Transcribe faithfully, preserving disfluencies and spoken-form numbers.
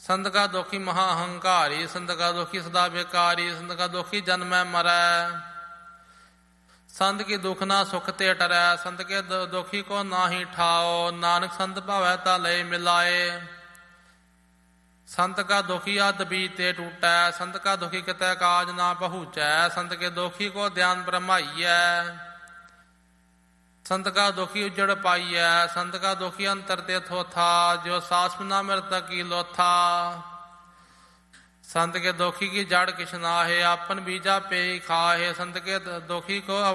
संत का दोखी महा अहंकारी, संत का दोखी सदा बेकारी, संत का दोखी जन्मै मरै। संत की दुख ना सुख ते टरै, संत के दोखी को नाहि ठाओ। नानक संत भावै ता लय मिलाए, संत का दोखी अद बीते टूटै। संत का दोखी कितै काज ना पहुँचै, संत के दोखी को ध्यान ब्रह्माइयै। संत का दोखी उजड़ पाइयै, संत का दोखी अंतर ते थोथा। जो सास न मृतक की लोथा, संत के दोखी की जड़ किछ नाहे। आपन बीजा पे खाहे, संत के दोखी को